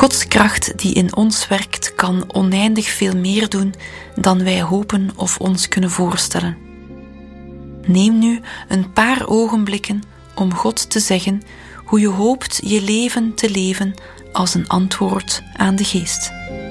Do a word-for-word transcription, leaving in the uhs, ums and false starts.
Gods kracht die in ons werkt kan oneindig veel meer doen dan wij hopen of ons kunnen voorstellen. Neem nu een paar ogenblikken om God te zeggen hoe je hoopt je leven te leven als een antwoord aan de Geest.